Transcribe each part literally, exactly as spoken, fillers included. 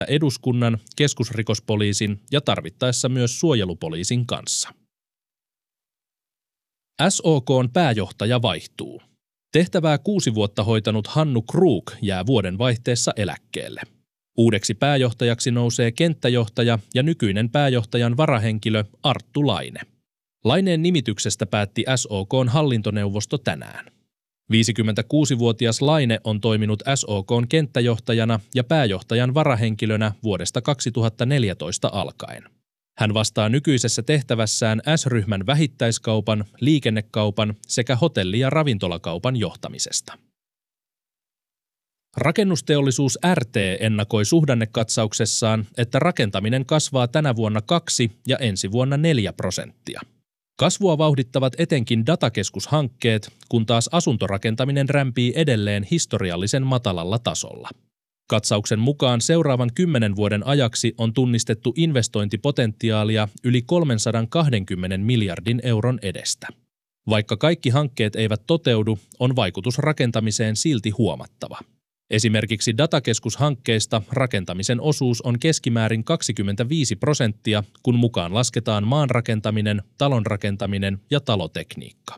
eduskunnan, keskusrikospoliisin ja tarvittaessa myös suojelupoliisin kanssa. S O K:n pääjohtaja vaihtuu. Tehtävää kuusi vuotta hoitanut Hannu Krug jää vuoden vaihteessa eläkkeelle. Uudeksi pääjohtajaksi nousee kenttäjohtaja ja nykyinen pääjohtajan varahenkilö Arttu Laine. Laineen nimityksestä päätti S O K:n hallintoneuvosto tänään. viisikymmentäkuusivuotias Laine on toiminut S O K:n kenttäjohtajana ja pääjohtajan varahenkilönä vuodesta kaksituhattaneljätoista alkaen. Hän vastaa nykyisessä tehtävässään S-ryhmän vähittäiskaupan, liikennekaupan sekä hotelli- ja ravintolakaupan johtamisesta. Rakennusteollisuus R T ennakoi suhdannekatsauksessaan, että rakentaminen kasvaa tänä vuonna kaksi ja ensi vuonna neljä prosenttia. Kasvua vauhdittavat etenkin datakeskushankkeet, kun taas asuntorakentaminen rämpii edelleen historiallisen matalalla tasolla. Katsauksen mukaan seuraavan kymmenen vuoden ajaksi on tunnistettu investointipotentiaalia yli kolmesataakaksikymmentä miljardin euron edestä. Vaikka kaikki hankkeet eivät toteudu, on vaikutus rakentamiseen silti huomattava. Esimerkiksi datakeskushankkeista rakentamisen osuus on keskimäärin kaksikymmentäviisi prosenttia, kun mukaan lasketaan maanrakentaminen, talonrakentaminen ja talotekniikka.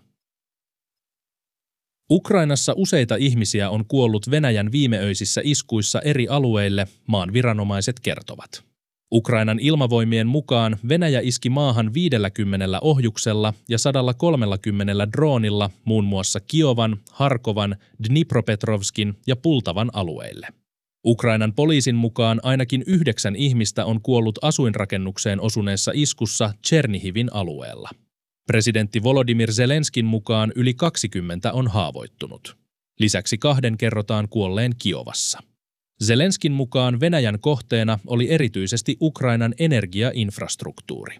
Ukrainassa useita ihmisiä on kuollut Venäjän viimeöisissä iskuissa eri alueille, maan viranomaiset kertovat. Ukrainan ilmavoimien mukaan Venäjä iski maahan viidelläkymmenellä ohjuksella ja sata kolmekymmentä droonilla muun muassa Kiovan, Harkovan, Dnipropetrovskin ja Pultavan alueille. Ukrainan poliisin mukaan ainakin yhdeksän ihmistä on kuollut asuinrakennukseen osuneessa iskussa Tšernihivin alueella. Presidentti Volodymyr Zelenskin mukaan yli kaksikymmentä on haavoittunut. Lisäksi kahden kerrotaan kuolleen Kiovassa. Zelenskin mukaan Venäjän kohteena oli erityisesti Ukrainan energiainfrastruktuuri.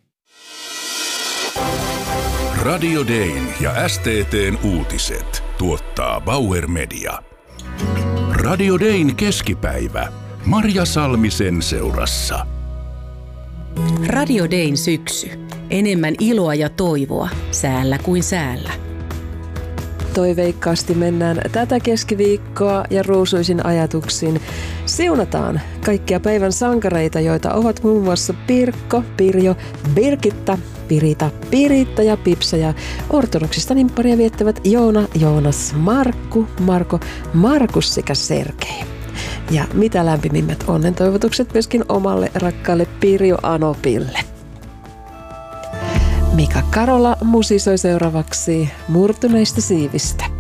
Radio Dayn ja S T T:n uutiset tuottaa Bauer Media. Radio Dayn keskipäivä. Marja Salmisen seurassa. Radio Dayn syksy. Enemmän iloa ja toivoa säällä kuin säällä. Toiveikkaasti mennään tätä keskiviikkoa ja ruusuisin ajatuksin siunataan kaikkia päivän sankareita, joita ovat muun muassa Pirkko, Pirjo, Birgitta, Pirita, Piritta ja Pipsa ja ortodoksista nimpparia viettävät Joona, Joonas, Markku, Marko, Markus sekä Sergei. Ja mitä lämpimimmät onnentoivotukset myöskin omalle rakkaalle Pirjo Anopille. Mika Karola musisoi seuraavaksi Murtuneista siivistä.